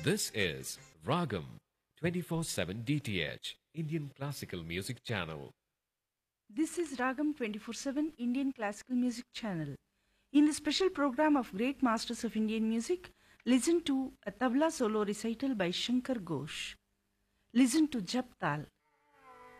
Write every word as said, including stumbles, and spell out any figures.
This is Ragam twenty-four seven D T H, Indian Classical Music Channel. This is Ragam twenty-four seven Indian Classical Music Channel. In the special program of Great Masters of Indian Music, listen to a tabla solo recital by Shankar Ghosh. Listen to Jap Tal,